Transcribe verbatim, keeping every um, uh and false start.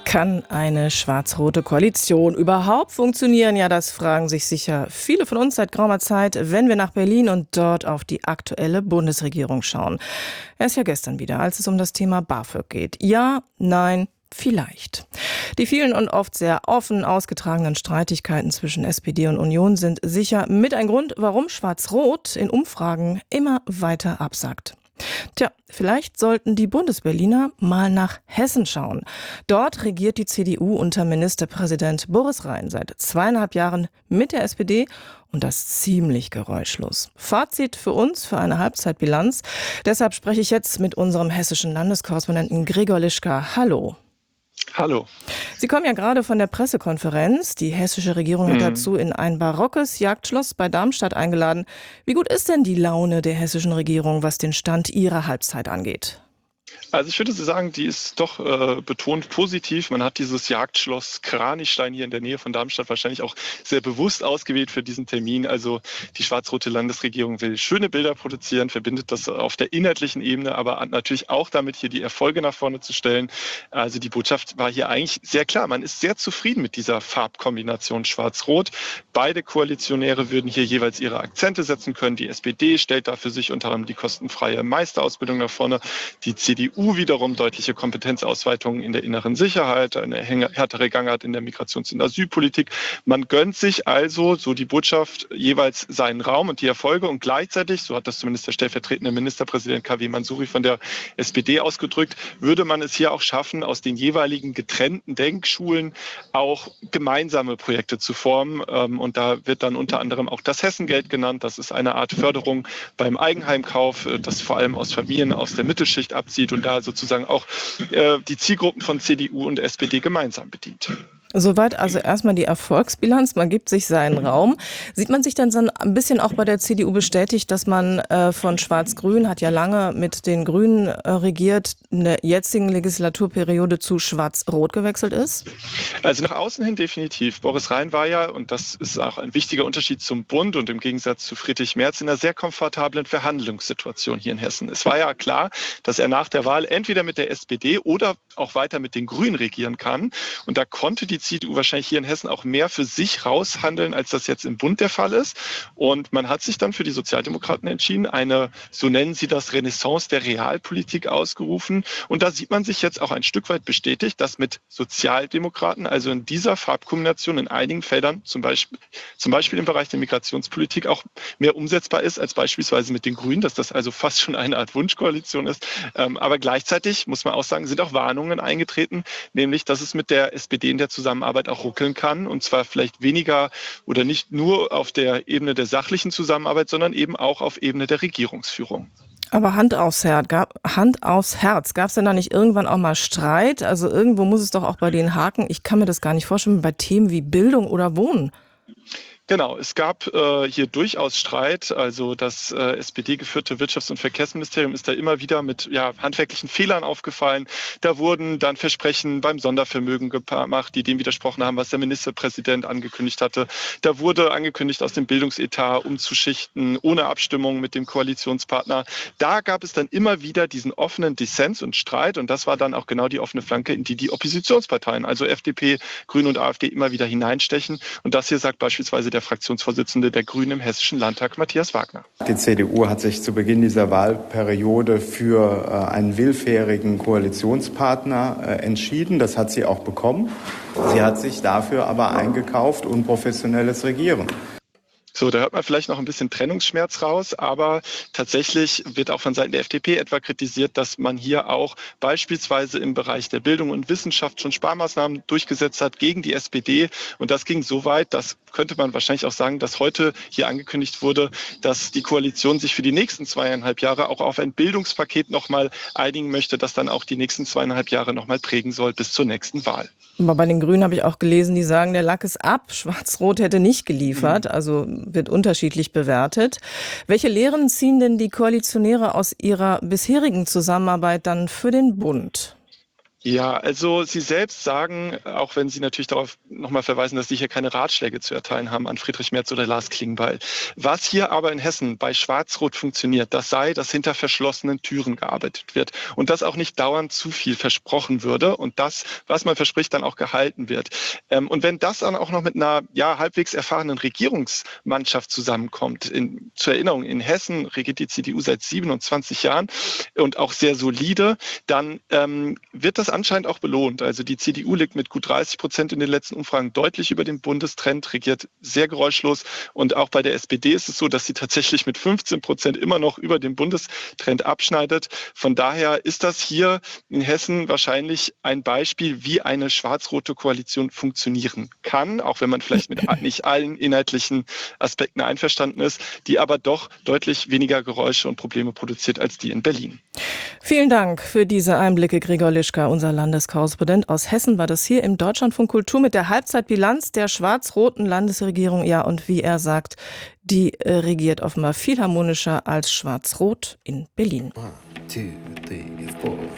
Kann eine schwarz-rote Koalition überhaupt funktionieren? Ja, das fragen sich sicher viele von uns seit geraumer Zeit, wenn wir nach Berlin und dort auf die aktuelle Bundesregierung schauen. Erst ja gestern wieder, als es um das Thema BAföG geht. Ja, nein, vielleicht. Die vielen und oft sehr offen ausgetragenen Streitigkeiten zwischen S P D und Union sind sicher mit ein Grund, warum Schwarz-Rot in Umfragen immer weiter absackt. Tja, vielleicht sollten die Bundesberliner mal nach Hessen schauen. Dort regiert die C D U unter Ministerpräsident Boris Rhein seit zweieinhalb Jahren mit der S P D und das ziemlich geräuschlos. Fazit für uns, für eine Halbzeitbilanz. Deshalb spreche ich jetzt mit unserem hessischen Landeskorrespondenten Gregor Lischka. Hallo. Hallo. Sie kommen ja gerade von der Pressekonferenz. Die hessische Regierung hat Mhm. dazu in ein barockes Jagdschloss bei Darmstadt eingeladen. Wie gut ist denn die Laune der hessischen Regierung, was den Stand ihrer Halbzeit angeht? Also ich würde sagen, die ist doch äh, betont positiv. Man hat dieses Jagdschloss Kranichstein hier in der Nähe von Darmstadt wahrscheinlich auch sehr bewusst ausgewählt für diesen Termin. Also die schwarz-rote Landesregierung will schöne Bilder produzieren, verbindet das auf der inhaltlichen Ebene, aber natürlich auch damit, hier die Erfolge nach vorne zu stellen. Also die Botschaft war hier eigentlich sehr klar. Man ist sehr zufrieden mit dieser Farbkombination Schwarz-Rot. Beide Koalitionäre würden hier jeweils ihre Akzente setzen können. Die S P D stellt da für sich unter anderem die kostenfreie Meisterausbildung nach vorne. Die C D U wiederum deutliche Kompetenzausweitungen in der inneren Sicherheit, eine härtere Gangart in der Migrations- und Asylpolitik. Man gönnt sich also, so die Botschaft, jeweils seinen Raum und die Erfolge und gleichzeitig, so hat das zumindest der stellvertretende Ministerpräsident K W Mansouri von der S P D ausgedrückt, würde man es hier auch schaffen, aus den jeweiligen getrennten Denkschulen auch gemeinsame Projekte zu formen. Und da wird dann unter anderem auch das Hessengeld genannt. Das ist eine Art Förderung beim Eigenheimkauf, das vor allem aus Familien aus der Mittelschicht abzieht und da sozusagen auch äh, die Zielgruppen von C D U und S P D gemeinsam bedient. Soweit also erstmal die Erfolgsbilanz. Man gibt sich seinen Raum. Sieht man sich dann so ein bisschen auch bei der C D U bestätigt, dass man äh, von Schwarz-Grün, hat ja lange mit den Grünen äh, regiert, in der jetzigen Legislaturperiode zu Schwarz-Rot gewechselt ist? Also nach außen hin definitiv. Boris Rhein war ja, und das ist auch ein wichtiger Unterschied zum Bund und im Gegensatz zu Friedrich Merz, in einer sehr komfortablen Verhandlungssituation hier in Hessen. Es war ja klar, dass er nach der Wahl entweder mit der S P D oder auch weiter mit den Grünen regieren kann. Und da konnte die C D U wahrscheinlich hier in Hessen auch mehr für sich raushandeln, als das jetzt im Bund der Fall ist. Und man hat sich dann für die Sozialdemokraten entschieden, eine, so nennen sie das, Renaissance der Realpolitik ausgerufen. Und da sieht man sich jetzt auch ein Stück weit bestätigt, dass mit Sozialdemokraten, also in dieser Farbkombination in einigen Feldern, zum Beispiel, zum Beispiel im Bereich der Migrationspolitik, auch mehr umsetzbar ist als beispielsweise mit den Grünen, dass das also fast schon eine Art Wunschkoalition ist. Aber gleichzeitig, muss man auch sagen, sind auch Warnungen eingetreten, nämlich, dass es mit der S P D in der Zusammenarbeit auch ruckeln kann, und zwar vielleicht weniger oder nicht nur auf der Ebene der sachlichen Zusammenarbeit, sondern eben auch auf Ebene der Regierungsführung. Aber Hand aufs Herz, gab, Hand aufs Herz, gab es denn da nicht irgendwann auch mal Streit? Also irgendwo muss es doch auch bei denen haken. Ich kann mir das gar nicht vorstellen, bei Themen wie Bildung oder Wohnen. Genau, es gab äh, hier durchaus Streit. Also das äh, S P D-geführte Wirtschafts- und Verkehrsministerium ist da immer wieder mit ja, handwerklichen Fehlern aufgefallen. Da wurden dann Versprechen beim Sondervermögen gemacht, die dem widersprochen haben, was der Ministerpräsident angekündigt hatte. Da wurde angekündigt, aus dem Bildungsetat umzuschichten, ohne Abstimmung mit dem Koalitionspartner. Da gab es dann immer wieder diesen offenen Dissens und Streit. Und das war dann auch genau die offene Flanke, in die die Oppositionsparteien, also F D P, Grüne und AfD, immer wieder hineinstechen. Und das hier sagt beispielsweise der Fraktionsvorsitzende der Grünen im Hessischen Landtag, Matthias Wagner. Die C D U hat sich zu Beginn dieser Wahlperiode für einen willfährigen Koalitionspartner entschieden. Das hat sie auch bekommen. Sie hat sich dafür aber eingekauft, unprofessionelles Regieren. So, da hört man vielleicht noch ein bisschen Trennungsschmerz raus, aber tatsächlich wird auch von Seiten der F D P etwa kritisiert, dass man hier auch beispielsweise im Bereich der Bildung und Wissenschaft schon Sparmaßnahmen durchgesetzt hat gegen die S P D. Und das ging so weit, dass könnte man wahrscheinlich auch sagen, dass heute hier angekündigt wurde, dass die Koalition sich für die nächsten zweieinhalb Jahre auch auf ein Bildungspaket nochmal einigen möchte, das dann auch die nächsten zweieinhalb Jahre nochmal prägen soll bis zur nächsten Wahl. Aber bei den Grünen habe ich auch gelesen, die sagen, der Lack ist ab. Schwarz-Rot hätte nicht geliefert, also wird unterschiedlich bewertet. Welche Lehren ziehen denn die Koalitionäre aus ihrer bisherigen Zusammenarbeit dann für den Bund? Ja, also Sie selbst sagen, auch wenn Sie natürlich darauf nochmal verweisen, dass Sie hier keine Ratschläge zu erteilen haben an Friedrich Merz oder Lars Klingbeil. Was hier aber in Hessen bei Schwarz-Rot funktioniert, das sei, dass hinter verschlossenen Türen gearbeitet wird und dass auch nicht dauernd zu viel versprochen würde und das, was man verspricht, dann auch gehalten wird. Ähm, und wenn das dann auch noch mit einer ja, halbwegs erfahrenen Regierungsmannschaft zusammenkommt, in, zur Erinnerung, in Hessen regiert die C D U seit siebenundzwanzig Jahren und auch sehr solide, dann ähm, wird das anscheinend auch belohnt. Also die C D U liegt mit gut dreißig Prozent in den letzten Umfragen deutlich über dem Bundestrend, regiert sehr geräuschlos. Und auch bei der S P D ist es so, dass sie tatsächlich mit fünfzehn Prozent immer noch über dem Bundestrend abschneidet. Von daher ist das hier in Hessen wahrscheinlich ein Beispiel, wie eine schwarz-rote Koalition funktionieren kann, auch wenn man vielleicht mit nicht allen inhaltlichen Aspekten einverstanden ist, die aber doch deutlich weniger Geräusche und Probleme produziert als die in Berlin. Vielen Dank für diese Einblicke, Gregor Lischka, unser Landeskorrespondent aus Hessen, war das hier im Deutschlandfunk Kultur mit der Halbzeitbilanz der schwarz-roten Landesregierung. Ja, und wie er sagt, die äh, regiert offenbar viel harmonischer als schwarz-rot in Berlin. One, two, three, four.